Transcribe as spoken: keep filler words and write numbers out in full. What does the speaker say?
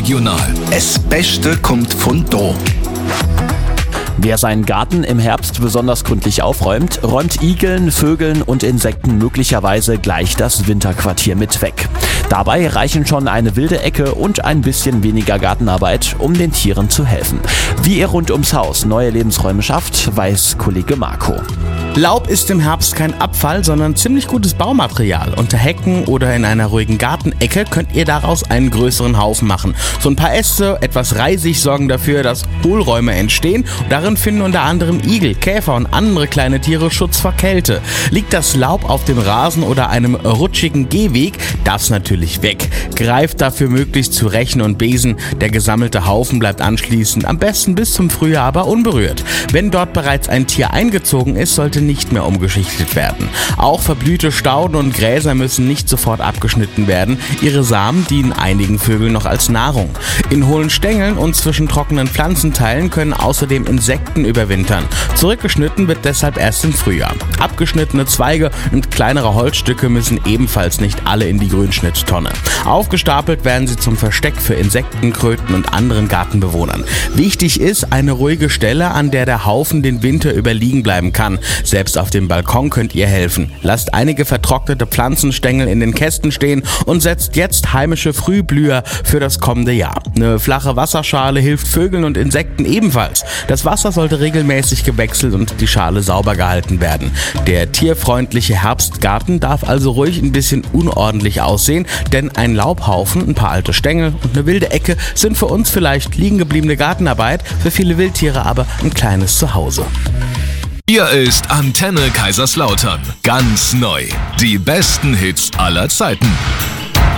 regional. Es Beste kommt von da. Wer seinen Garten im Herbst besonders gründlich aufräumt, räumt Igeln, Vögeln und Insekten möglicherweise gleich das Winterquartier mit weg. Dabei reichen schon eine wilde Ecke und ein bisschen weniger Gartenarbeit, um den Tieren zu helfen. Wie ihr rund ums Haus neue Lebensräume schafft, weiß Kollege Marco. Laub ist im Herbst kein Abfall, sondern ziemlich gutes Baumaterial. Unter Hecken oder in einer ruhigen Gartenecke könnt ihr daraus einen größeren Haufen machen. So ein paar Äste, etwas Reisig sorgen dafür, dass Hohlräume entstehen. Darin finden unter anderem Igel, Käfer und andere kleine Tiere Schutz vor Kälte. Liegt das Laub auf dem Rasen oder einem rutschigen Gehweg, das natürlich weg. Greift dafür möglichst zu Rechen und Besen. Der gesammelte Haufen bleibt anschließend am besten bis zum Frühjahr aber unberührt. Wenn dort bereits ein Tier eingezogen ist, sollte nicht mehr umgeschichtet werden. Auch verblühte Stauden und Gräser müssen nicht sofort abgeschnitten werden. Ihre Samen dienen einigen Vögeln noch als Nahrung. In hohlen Stängeln und zwischen trockenen Pflanzenteilen können außerdem Insekten überwintern. Zurückgeschnitten wird deshalb erst im Frühjahr. Abgeschnittene Zweige und kleinere Holzstücke müssen ebenfalls nicht alle in die Grünschnitttonne. Aufgestapelt werden sie zum Versteck für Insekten, Kröten und anderen Gartenbewohnern. Wichtig ist eine ruhige Stelle, an der der Haufen den Winter über liegen bleiben kann. Selbst auf dem Balkon könnt ihr helfen. Lasst einige vertrocknete Pflanzenstängel in den Kästen stehen und setzt jetzt heimische Frühblüher für das kommende Jahr. Eine flache Wasserschale hilft Vögeln und Insekten ebenfalls. Das Wasser sollte regelmäßig gewechselt und die Schale sauber gehalten werden. Der tierfreundliche Herbstgarten darf also ruhig ein bisschen unordentlich aussehen, denn ein Laubhaufen, ein paar alte Stängel und eine wilde Ecke sind für uns vielleicht liegen gebliebene Gartenarbeit, für viele Wildtiere aber ein kleines Zuhause. Hier ist Antenne Kaiserslautern. Ganz neu. Die besten Hits aller Zeiten.